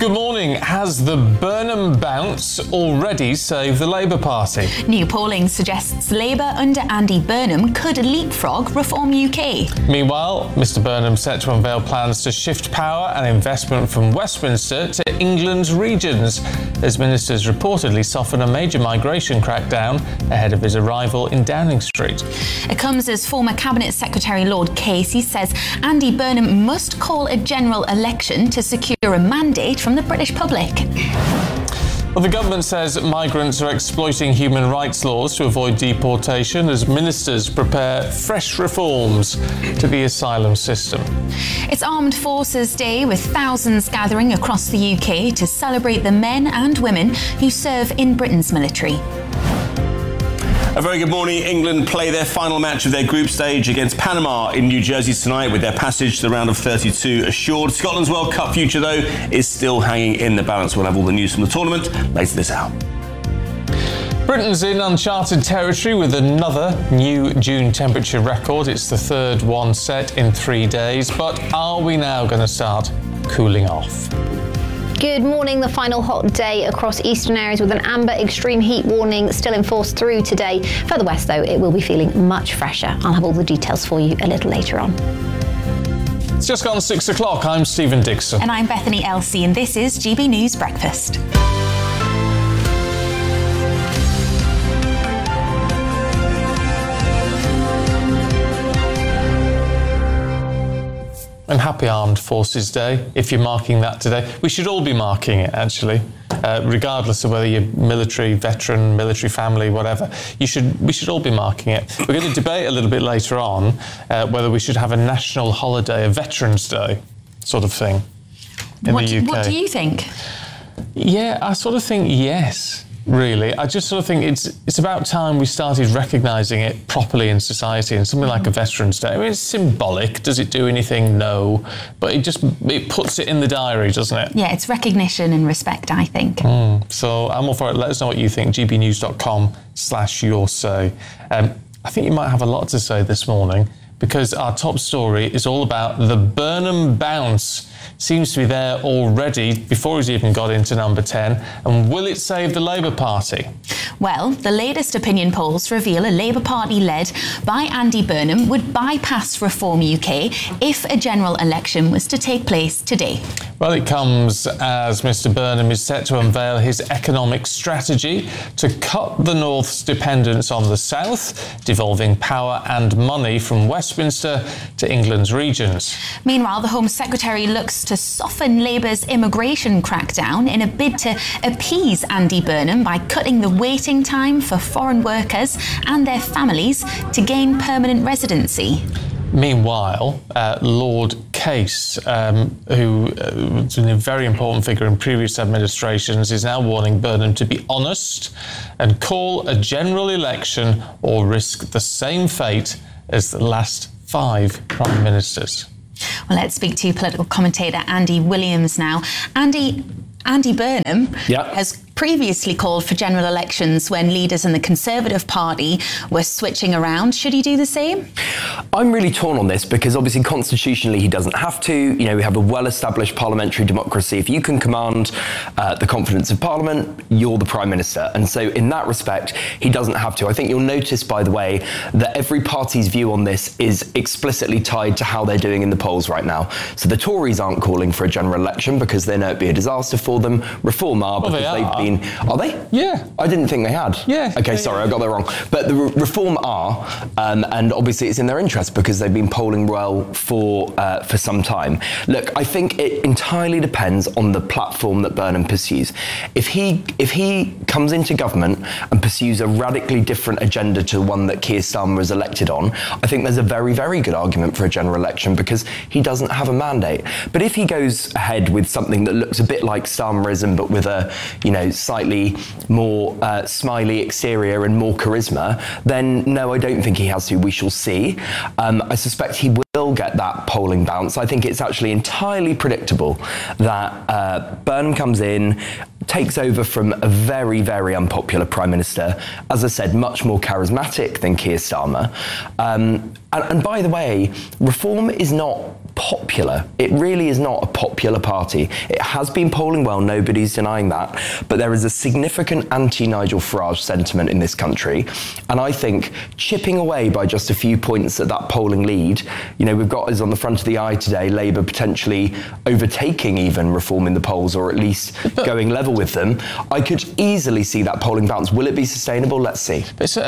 Good morning. Has the Burnham bounce already saved the Labour Party? New polling suggests Labour under Andy Burnham could leapfrog Reform UK. Meanwhile, Mr Burnham set to unveil plans to shift power and investment from Westminster to England's regions, as ministers reportedly soften a major migration crackdown ahead of his arrival in Downing Street. It comes as former Cabinet Secretary Lord Casey says Andy Burnham must call a general election to secure a mandate from the British public. Well, the government says migrants are exploiting human rights laws to avoid deportation as ministers prepare fresh reforms to the asylum system. It's Armed Forces Day with thousands gathering across the UK to celebrate the men and women who serve in Britain's military. A very good morning. England play their final match of their group stage against Panama in New Jersey tonight with their passage to the round of 32 assured. Scotland's World Cup future, though, is still hanging in the balance. We'll have all the news from the tournament later this hour. Britain's in uncharted territory with another new June temperature record. It's the third one set in 3 days. But are we now going to start cooling off? Good morning. The final hot day across eastern areas with an amber extreme heat warning still in force through today. Further west, though, it will be feeling much fresher. I'll have all the details for you a little later on. It's just gone 6 o'clock. I'm Stephen Dixon. And I'm Bethany Elsey, and this is GB News Breakfast. And happy Armed Forces Day, if you're marking that today. We should all be marking it, actually, regardless of whether you're military, veteran, military family, whatever. We should all be marking it. We're going to debate a little bit later on whether we should have a national holiday, a Veterans Day sort of thing in the UK. What do you think? Yeah, I sort of think yes. Really, I just sort of think it's about time we started recognising it properly in society, and something like a Veterans Day. I mean, it's symbolic. Does it do anything? No, but it puts it in the diary, doesn't it? Yeah, it's recognition and respect, I think. So I'm all for it. Let us know what you think. gbnews.com/your say. I think you might have a lot to say this morning, because our top story is all about the Burnham bounce. Seems to be there already before he's even got into number 10. And will it save the Labour Party? Well, the latest opinion polls reveal a Labour Party led by Andy Burnham would bypass Reform UK if a general election was to take place today. Well, it comes as Mr Burnham is set to unveil his economic strategy to cut the North's dependence on the South, devolving power and money from Westminster to England's regions. Meanwhile, the Home Secretary looks to soften Labour's immigration crackdown in a bid to appease Andy Burnham by cutting the waiting time for foreign workers and their families to gain permanent residency. Meanwhile, Lord Case, who has been a very important figure in previous administrations, is now warning Burnham to be honest and call a general election or risk the same fate as the last 5 prime ministers. Well, let's speak to political commentator Andy Williams now. Andy Burnham has previously called for general elections when leaders in the Conservative Party were switching around. Should he do the same? I'm really torn on this because obviously constitutionally he doesn't have to. You know, we have a well-established parliamentary democracy. If you can command the confidence of Parliament, you're the Prime Minister. And so in that respect, he doesn't have to. I think you'll notice, by the way, that every party's view on this is explicitly tied to how they're doing in the polls right now. So the Tories aren't calling for a general election because they know it'd be a disaster for them. Reform are because they've been... Are they? Yeah. I didn't think they had. Yeah. Okay, sorry, I got that wrong. But the Reform are, and obviously it's in their interest because they've been polling well for some time. Look, I think it entirely depends on the platform that Burnham pursues. If he comes into government and pursues a radically different agenda to the one that Keir Starmer was elected on, I think there's a very, very good argument for a general election because he doesn't have a mandate. But if he goes ahead with something that looks a bit like Starmerism, but with a, slightly more smiley exterior and more charisma, then no, I don't think he has to. We shall see. I suspect he will get that polling bounce. I think it's actually entirely predictable that Burnham comes in, takes over from a very, very unpopular Prime Minister, as I said, much more charismatic than Keir Starmer. And by the way, Reform is not popular. It really is not a popular party. It has been polling well, nobody's denying that, but there is a significant anti-Nigel Farage sentiment in this country, and I think chipping away by just a few points at that polling lead, we've got us on the front of the eye today, Labour potentially overtaking even Reform in the polls, or at least going level with them. I could easily see that polling bounce. Will it be sustainable? Let's see.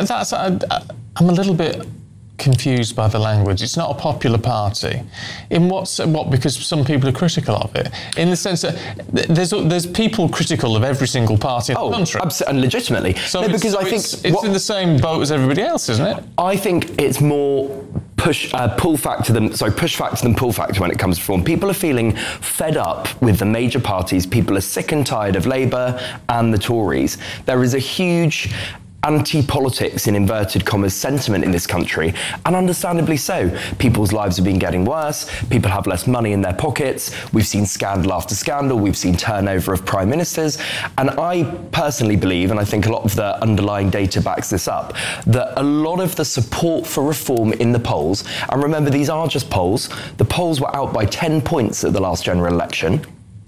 I'm a little bit confused by the language. It's not a popular party. In what? Because some people are critical of it. In the sense that there's people critical of every single party in the country. Absolutely, and legitimately. So because I think it's in the same boat as everybody else, isn't it? I think it's more push factor than pull factor when it comes to Reform. People are feeling fed up with the major parties. People are sick and tired of Labour and the Tories. There is a huge anti-politics, in inverted commas, sentiment in this country, and understandably so. People's lives have been getting worse, people have less money in their pockets, we've seen scandal after scandal, we've seen turnover of prime ministers, and I personally believe, and I think a lot of the underlying data backs this up, that a lot of the support for Reform in the polls, and remember these are just polls, the polls were out by 10 points at the last general election.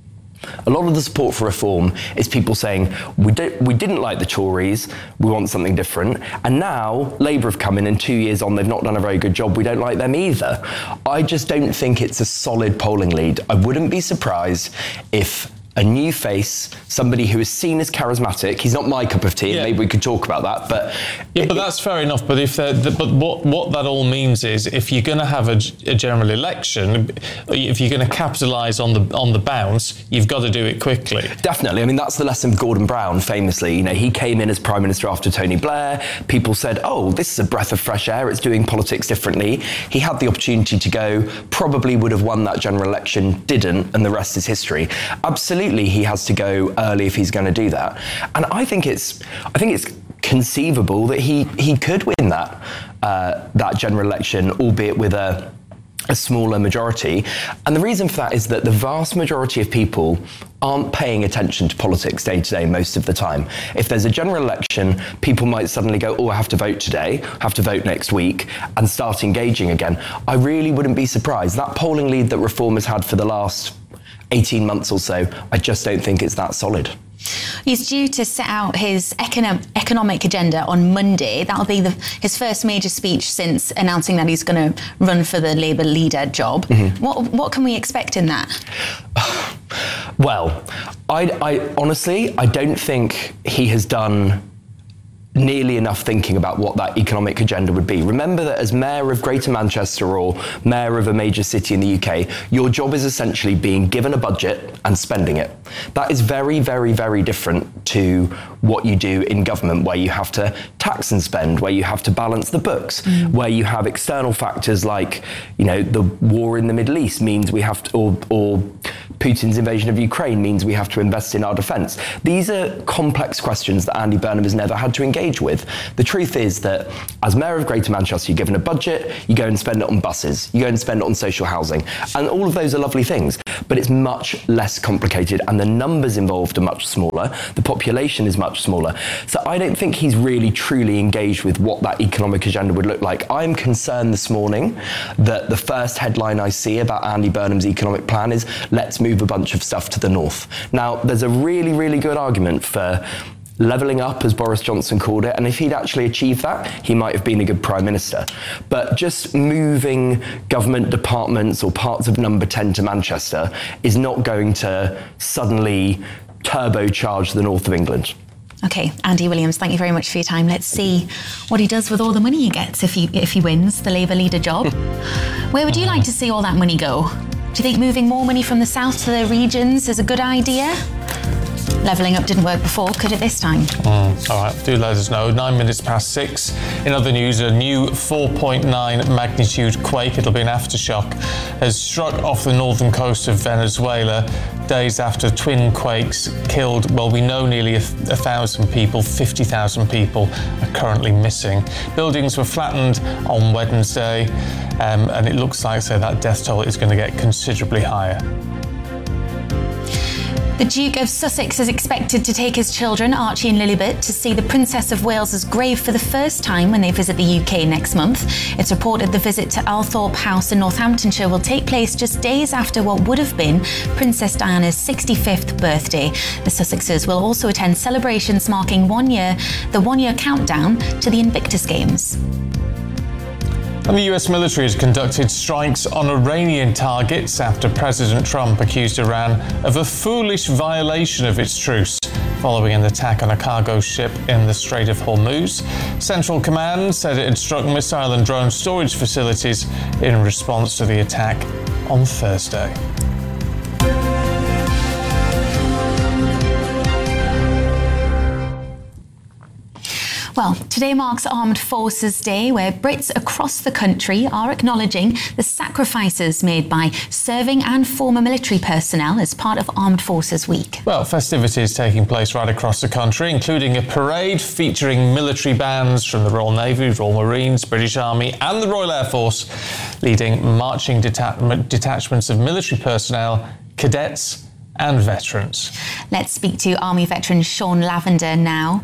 A lot of the support for Reform is people saying, we didn't like the Tories, we want something different, and now Labour have come in and 2 years on, they've not done a very good job, we don't like them either. I just don't think it's a solid polling lead. I wouldn't be surprised if a new face, somebody who is seen as charismatic. He's not my cup of tea. Yeah. Maybe we could talk about that. But but that's fair enough. But what that all means is, if you're going to have a general election, if you're going to capitalise on the bounce, you've got to do it quickly. Definitely. I mean, that's the lesson of Gordon Brown. Famously, he came in as Prime Minister after Tony Blair. People said, "Oh, this is a breath of fresh air. It's doing politics differently." He had the opportunity to go. Probably would have won that general election. Didn't, and the rest is history. Absolutely. He has to go early if he's going to do that, and I think it's conceivable that he could win that general election, albeit with a smaller majority. And the reason for that is that the vast majority of people aren't paying attention to politics day to day most of the time. If there's a general election, people might suddenly go, "Oh, I have to vote today, have to vote next week," and start engaging again. I really wouldn't be surprised. That polling lead that Reform has had for the last 18 months or so, I just don't think it's that solid. He's due to set out his economic agenda on Monday. That'll be his first major speech since announcing that he's going to run for the Labour leader job. Mm-hmm. What can we expect in that? Well, I honestly, I don't think he has done nearly enough thinking about what that economic agenda would be. Remember that as Mayor of Greater Manchester or Mayor of a major city in the UK, your job is essentially being given a budget and spending it. That is very, very, very different to what you do in government, where you have to tax and spend, where you have to balance the books, where you have external factors like, the war in the Middle East means we have to, or Putin's invasion of Ukraine means we have to invest in our defence. These are complex questions that Andy Burnham has never had to engage with. The truth is that as Mayor of Greater Manchester, you're given a budget, you go and spend it on buses, you go and spend it on social housing, and all of those are lovely things, but it's much less complicated and the numbers involved are much smaller, the population is much smaller. So I don't think he's really truly engaged with what that economic agenda would look like. I'm concerned this morning that the first headline I see about Andy Burnham's economic plan is, let's move a bunch of stuff to the north. Now, there's a really, really good argument for levelling up, as Boris Johnson called it, and if he'd actually achieved that, he might have been a good Prime Minister. But just moving government departments or parts of Number 10 to Manchester is not going to suddenly turbocharge the north of England. Okay, Andy Williams, thank you very much for your time. Let's see what he does with all the money he gets if he wins the Labour leader job. Where would you like to see all that money go? Do you think moving more money from the south to the regions is a good idea? Levelling up didn't work before, could it this time? All right, do let us know. 6:09. In other news, a new 4.9 magnitude quake, it'll be an aftershock, has struck off the northern coast of Venezuela days after twin quakes killed, well, we know nearly 1,000 people, 50,000 people are currently missing. Buildings were flattened on Wednesday, and it looks like, that death toll is going to get considerably higher. The Duke of Sussex is expected to take his children, Archie and Lilibet, to see the Princess of Wales's grave for the first time when they visit the UK next month. It's reported the visit to Althorpe House in Northamptonshire will take place just days after what would have been Princess Diana's 65th birthday. The Sussexes will also attend celebrations marking the one-year countdown to the Invictus Games. And the US military has conducted strikes on Iranian targets after President Trump accused Iran of a foolish violation of its truce following an attack on a cargo ship in the Strait of Hormuz. Central Command said it had struck missile and drone storage facilities in response to the attack on Thursday. Well, today marks Armed Forces Day, where Brits across the country are acknowledging the sacrifices made by serving and former military personnel as part of Armed Forces Week. Well, festivities taking place right across the country, including a parade featuring military bands from the Royal Navy, Royal Marines, British Army and the Royal Air Force, leading marching detachments of military personnel, cadets and veterans. Let's speak to Army veteran Sean Lavender now.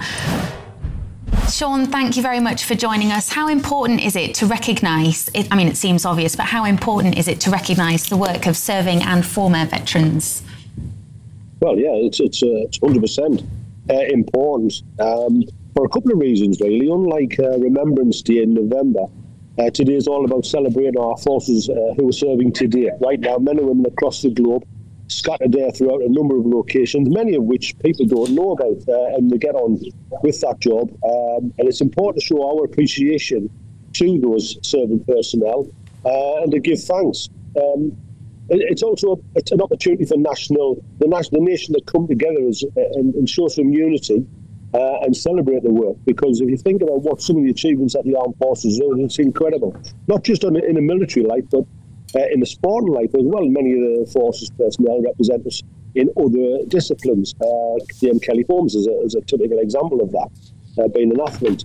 Sean, thank you very much for joining us. How important is it to recognise, it seems obvious, but how important is it to recognise the work of serving and former veterans? Well, yeah, it's 100% important for a couple of reasons, really. Unlike Remembrance Day in November, today is all about celebrating our forces who are serving today. Right now, men and women across the globe, scattered there throughout a number of locations, many of which people don't know about, and they get on with that job. And it's important to show our appreciation to those serving personnel and to give thanks. It's also an opportunity for the nation to come together and show some unity and celebrate the work. Because if you think about what some of the achievements that the armed forces do, it's incredible. Not just in a military life, but in the sporting life as well. Many of the forces personnel represent us in other disciplines. Kelly Holmes is a typical example of that, being an athlete.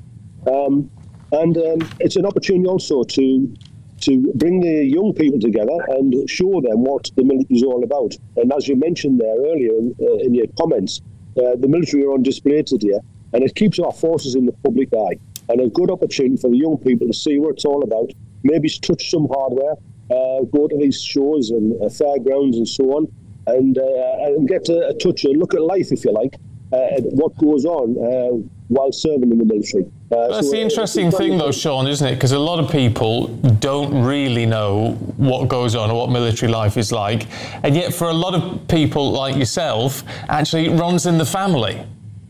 And it's an opportunity also to bring the young people together and show them what the military is all about. And as you mentioned there earlier in your comments, the military are on display today, and it keeps our forces in the public eye. And a good opportunity for the young people to see what it's all about, maybe touch some hardware, go to these shows and fairgrounds and so on, and get a touch, a look at life, if you like, at what goes on while serving in the military. That's the interesting thing, though, Sean, isn't it? Because a lot of people don't really know what goes on or what military life is like, and yet for a lot of people like yourself, actually it runs in the family.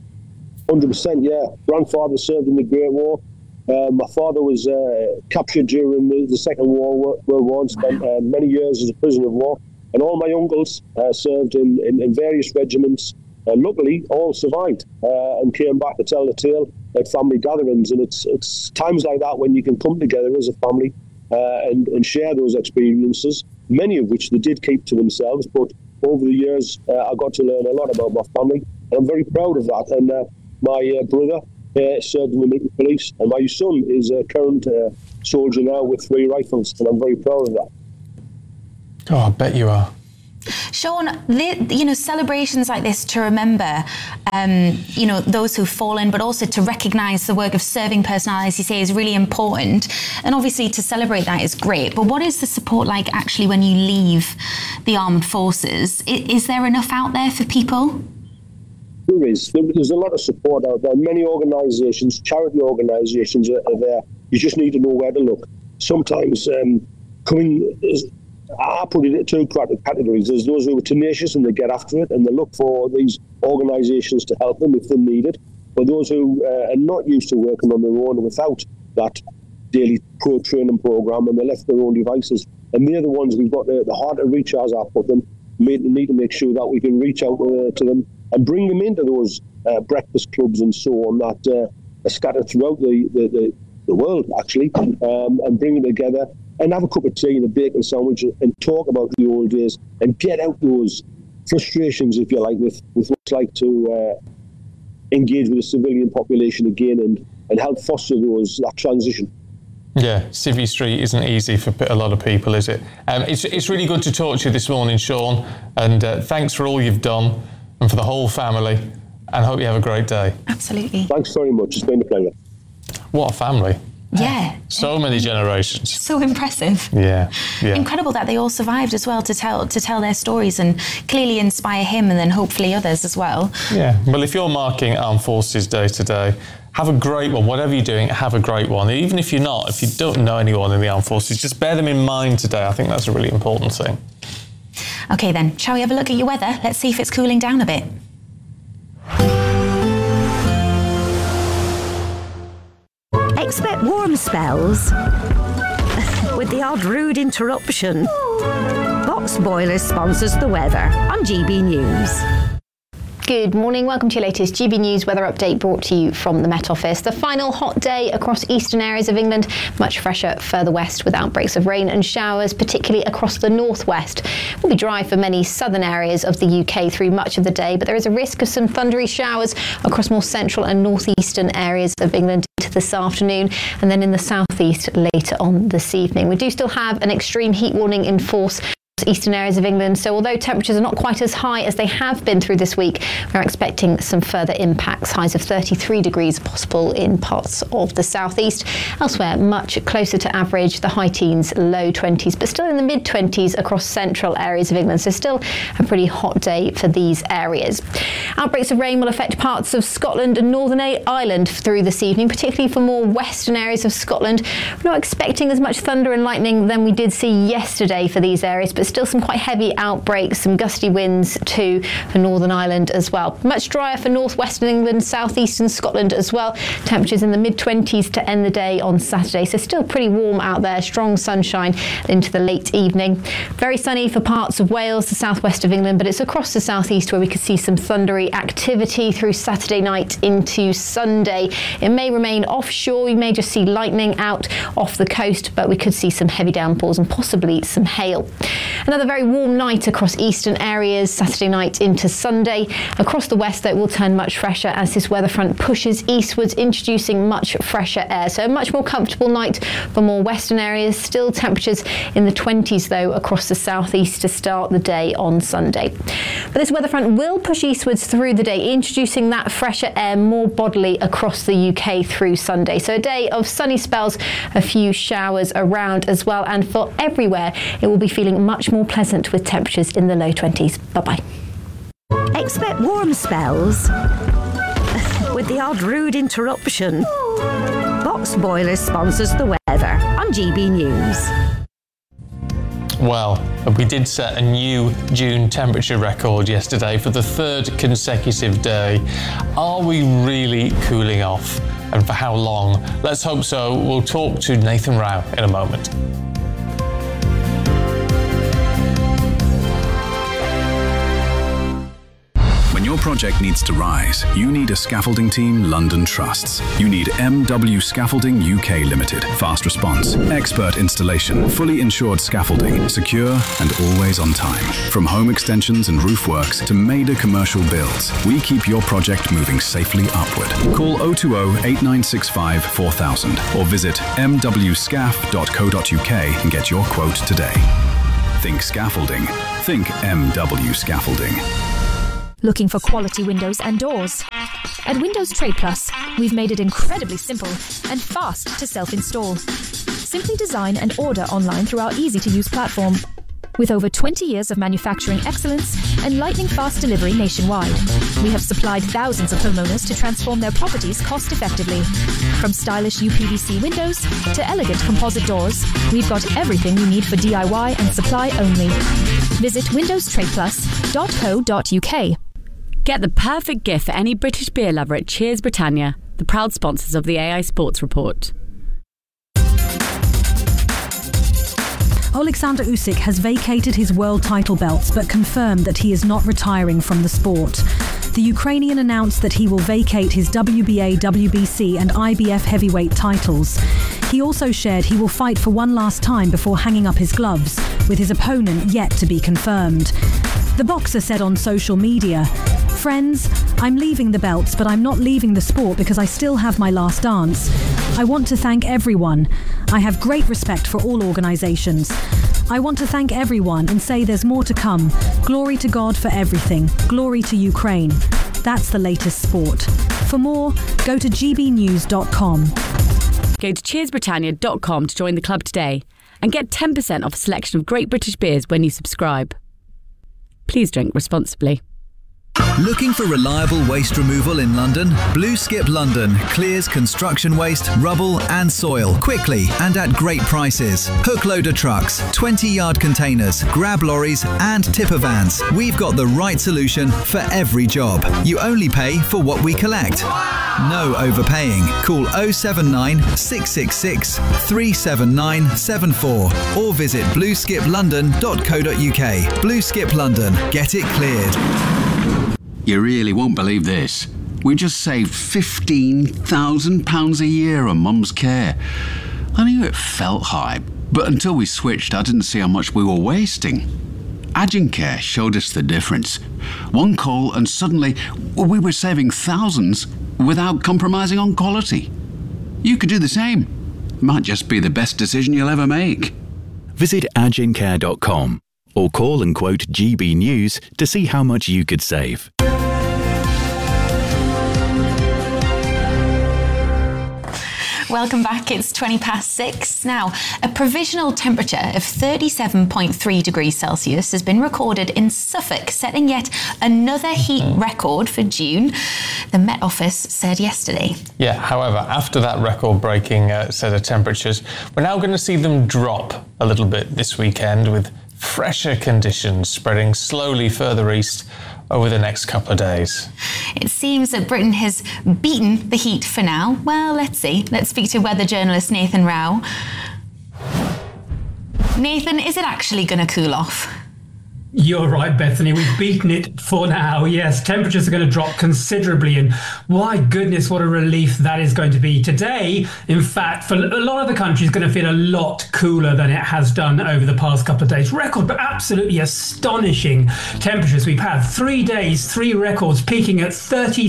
100%, yeah. Grandfather served in the Great War. My father was captured during the Second World War and spent many years as a prisoner of war. And all my uncles served in various regiments. Luckily, all survived and came back to tell the tale at family gatherings. And it's times like that when you can come together as a family and share those experiences, many of which they did keep to themselves. But over the years, I got to learn a lot about my family. And I'm very proud of that. And my brother served in the military police, and my son is a current soldier now with 3 rifles, and I'm very proud of that. Oh, I bet you are. Sean, celebrations like this to remember, those who've fallen, but also to recognise the work of serving personnel, as you say, is really important. And obviously to celebrate that is great. But what is the support like actually when you leave the armed forces? Is there enough out there for people? There is. There's a lot of support out there. Many organisations, charity organisations are there. You just need to know where to look. Sometimes I put it in 2 categories. There's those who are tenacious and they get after it and they look for these organisations to help them if they need it. But those who are not used to working on their own without that daily training programme, and they left their own devices. And they're the ones we've got the hard to reach, as I put them. We need to make sure that we can reach out to them and bring them into those breakfast clubs and so on that are scattered throughout the world, actually, and bring them together and have a cup of tea and a bacon sandwich and talk about the old days and get out those frustrations, if you like, with what it's like to engage with the civilian population again and help foster that transition. Yeah, Civvy Street isn't easy for a lot of people, is it? It's really good to talk to you this morning, Sean, and thanks for all you've done. and for the whole family, and hope you have a great day. Absolutely. Thanks very much. It's been a pleasure. What a family. Yeah. So many generations. So impressive. Yeah. Incredible that they all survived as well to tell their stories and clearly inspire him and then hopefully others as well. Yeah. Well, if you're marking Armed Forces Day today, have a great one. Whatever you're doing, have a great one. Even if you're not, if you don't know anyone in the Armed Forces, just bear them in mind today. I think that's a really important thing. Okay then, shall we have a look at your weather? Let's see if it's cooling down a bit. Expect warm spells with the odd rude interruption. Box Boilers sponsors the weather on GB News. Good morning, welcome to your latest GB News weather update brought to you from the Met Office. The final hot day across eastern areas of England, much fresher further west with outbreaks of rain and showers, particularly across the northwest. It will be dry for many southern areas of the UK through much of the day, but there is a risk of some thundery showers across more central and northeastern areas of England into this afternoon and then in the southeast later on this evening. We do still have an extreme heat warning in force eastern areas of England, so although temperatures are not quite as high as they have been through this week, we're expecting some further impacts. Highs of 33 degrees possible in parts of the southeast. Elsewhere, much closer to average, the high teens, low 20s, but still in the mid 20s across central areas of England, so still a pretty hot day for these areas. Outbreaks of rain will affect parts of Scotland and Northern Ireland through this evening, particularly for more western areas of Scotland. We're not expecting as much thunder and lightning than we did see yesterday for these areas, but still some quite heavy outbreaks, some gusty winds too for Northern Ireland as well. Much drier for northwestern England, southeastern Scotland as well. Temperatures in the mid-20s to end the day on Saturday, so still pretty warm out there. Strong sunshine into the late evening. Very sunny for parts of Wales, the southwest of England, but it's across the southeast where we could see some thundery activity through Saturday night into Sunday. It may remain offshore. We may just see lightning out off the coast, but we could see some heavy downpours and possibly some hail. Another very warm night across eastern areas, Saturday night into Sunday. Across the west, though, it will turn much fresher as this weather front pushes eastwards, introducing much fresher air. So a much more comfortable night for more western areas. Still temperatures in the 20s, though, across the southeast to start the day on Sunday. But this weather front will push eastwards through the day, introducing that fresher air more bodily across the UK through Sunday. So a day of sunny spells, a few showers around as well. And for everywhere, it will be feeling much more pleasant with temperatures in the low 20s. Bye-bye. Expect warm spells with the odd rude interruption. Box Boilers sponsors the weather on GB News. Well, we did set a new June temperature record yesterday for the third consecutive day. Are we really cooling off? And for how long? Let's hope so. We'll talk to Nathan Rao in a moment. When your project needs to rise, you need a scaffolding team London trusts. You need MW Scaffolding UK Limited. Fast response, expert installation, fully insured scaffolding, secure and always on time. From home extensions and roof works to major commercial builds, we keep your project moving safely upward. Call 020 8965 4000 or visit mwscaf.co.uk and get your quote today. Think scaffolding. Think MW Scaffolding. Looking for quality windows and doors? At Windows Trade Plus, we've made it incredibly simple and fast to self-install. Simply design and order online through our easy-to-use platform. With over 20 years of manufacturing excellence and lightning-fast delivery nationwide, we have supplied thousands of homeowners to transform their properties cost-effectively. From stylish UPVC windows to elegant composite doors, we've got everything you need for DIY and supply only. Visit windowstradeplus.co.uk. Get the perfect gift for any British beer lover at Cheers Britannia, the proud sponsors of the AI Sports Report. Alexander Usyk has vacated his world title belts but confirmed that he is not retiring from the sport. The Ukrainian announced that he will vacate his WBA, WBC and IBF heavyweight titles. He also shared he will fight for one last time before hanging up his gloves, with his opponent yet to be confirmed. The boxer said on social media, "Friends, I'm leaving the belts, but I'm not leaving the sport because I still have my last dance. I want to thank everyone. I have great respect for all organisations. I want to thank everyone and say there's more to come. Glory to God for everything. Glory to Ukraine. That's the latest sport. For more, go to gbnews.com. Go to cheersbritannia.com to join the club today and get 10% off a selection of great British beers when you subscribe. Please drink responsibly. Looking for reliable waste removal in London? Blue Skip London clears construction waste, rubble and soil quickly and at great prices. Hook loader trucks, 20-yard containers, grab lorries and tipper vans. We've got the right solution for every job. You only pay for what we collect. No overpaying. Call 079 666 37974 or visit blueskiplondon.co.uk. Blue Skip London. Get it cleared. You really won't believe this. We just saved £15,000 a year on Mum's care. I knew it felt high, but until we switched, I didn't see how much we were wasting. Agencare showed us the difference. One call and suddenly we were saving thousands without compromising on quality. You could do the same. Might just be the best decision you'll ever make. Visit agencare.com or call and quote GB News to see how much you could save. Welcome back. It's 6:20. Now, a provisional temperature of 37.3 degrees Celsius has been recorded in Suffolk, setting yet another heat record for June, the Met Office said yesterday. Yeah, however, after that record-breaking set of temperatures, we're now going to see them drop a little bit this weekend, with fresher conditions spreading slowly further east over the next couple of days. It seems that Britain has beaten the heat for now. Well, let's see. Let's speak to weather journalist Nathan Rao. Nathan, is it actually going to cool off? You're right, Bethany. We've beaten it for now. Yes, temperatures are going to drop considerably, and my goodness, what a relief that is going to be. Today, in fact, for a lot of the country is going to feel a lot cooler than it has done over the past couple of days. Record, but absolutely astonishing temperatures. We've had 3 days, 3 records, peaking at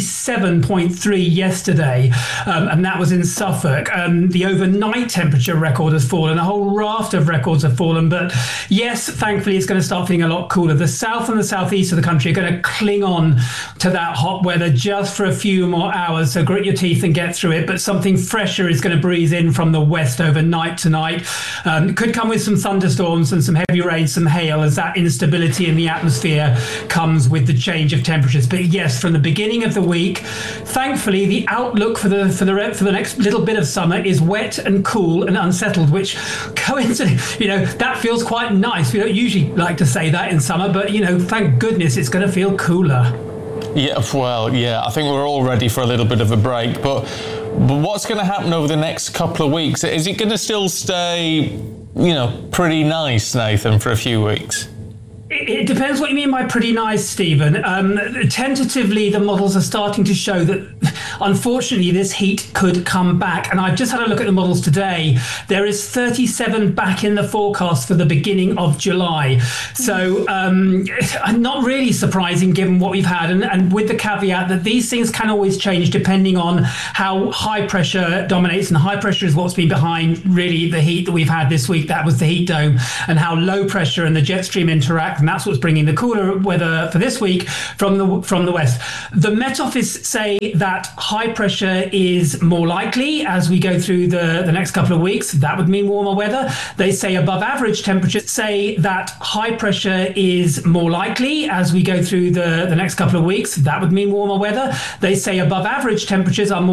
37.3 yesterday, and that was in Suffolk. The overnight temperature record has fallen. A whole raft of records have fallen, but yes, thankfully, it's going to start feeling a lot cooler. The south and the southeast of the country are going to cling on to that hot weather just for a few more hours, so grit your teeth and get through it. But something fresher is going to breeze in from the west overnight tonight. Could come with some thunderstorms and some heavy rain, some hail, as that instability in the atmosphere comes with the change of temperatures. But yes, from the beginning of the week, thankfully, the outlook for the next little bit of summer is wet and cool and unsettled, which coincidentally, that feels quite nice. We don't usually like to say that in summer, but thank goodness it's going to feel cooler. Yeah, well, yeah, I think we're all ready for a little bit of a break, but what's going to happen over the next couple of weeks? Is it going to still stay, pretty nice, Nathan, for a few weeks? It depends what you mean by pretty nice, Stephen. Tentatively, the models are starting to show that, unfortunately, this heat could come back. And I've just had a look at the models today. There is 37 back in the forecast for the beginning of July. So not really surprising given what we've had. And with the caveat that these things can always change depending on how high pressure dominates. And high pressure is what's been behind, really, the heat that we've had this week. That was the heat dome. And how low pressure and the jet stream interact. And that's what's bringing the cooler weather for this week from the west. The Met Office say that high pressure is more likely as we go through the next couple of weeks. That would mean warmer weather. They say above average temperatures. Say that high pressure is more likely as we go through the next couple of weeks. That would mean warmer weather. They say above average temperatures are more